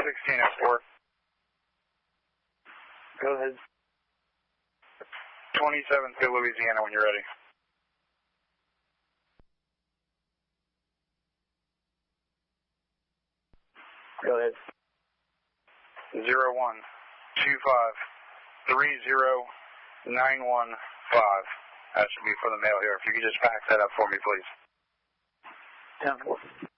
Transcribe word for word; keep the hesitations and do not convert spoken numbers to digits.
sixteen oh four. Go ahead. twenty-seven to Louisiana when you're ready. Go ahead. Zero one two five three zero nine one five. That should be for the mail here. If you could just pack that up for me, please. ten four.